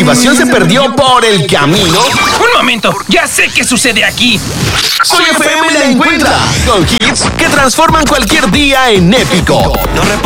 motivación se perdió por el camino? ¡Un momento! ¡Ya sé qué sucede aquí! Soy FM la encuentra con hits que transforman cualquier día en épico.